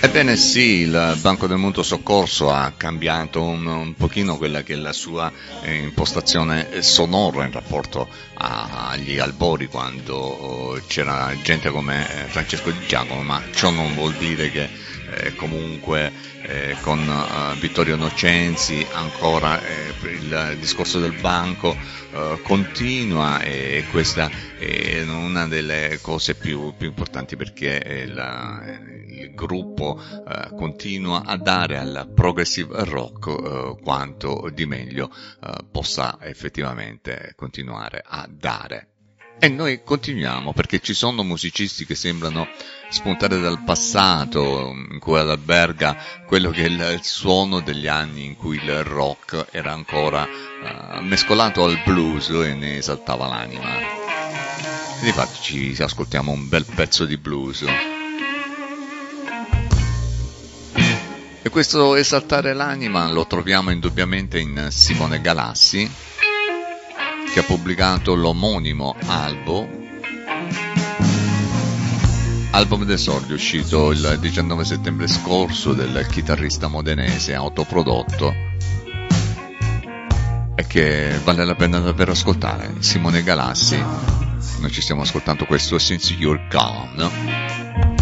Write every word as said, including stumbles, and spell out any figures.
Ebbene sì, il Banco del Mutuo Soccorso ha cambiato un, un pochino quella che è la sua eh, impostazione sonora in rapporto a- agli albori, quando oh, c'era gente come eh, Francesco Di Giacomo, ma ciò non vuol dire che eh, comunque eh, con eh, Vittorio Nocenzi ancora eh, il discorso del banco eh, continua, e questa è una delle cose più, più importanti, perché eh, la- il gruppo eh, continua a dare al progressive rock eh, quanto di meglio eh, possa effettivamente continuare a dare. E noi continuiamo, perché ci sono musicisti che sembrano spuntare dal passato, in cui alberga quello che è il, il suono degli anni in cui il rock era ancora uh, mescolato al blues e ne esaltava l'anima. E infatti ci ascoltiamo un bel pezzo di blues. E questo esaltare l'anima lo troviamo indubbiamente in Simone Galassi, che ha pubblicato l'omonimo album, album d'esordio uscito il diciannove settembre scorso, del chitarrista modenese autoprodotto, e che vale la pena davvero ascoltare. Simone Galassi, noi ci stiamo ascoltando questo Since You're Gone.